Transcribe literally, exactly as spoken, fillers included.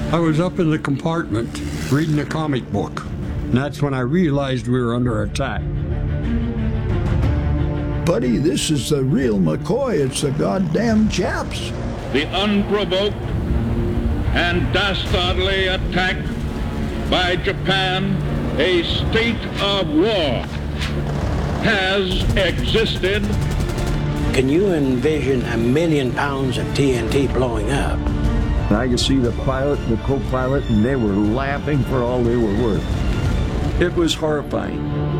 I was up in the compartment reading a comic book, and that's when I realized we were under attack. Buddy, this is the real McCoy. It's the goddamn Japs. The unprovoked and dastardly attack by Japan, a state of war, has existed. Can you envision a million pounds of T N T blowing up? I could see the pilot and the co-pilot, and they were laughing for all they were worth. It was horrifying.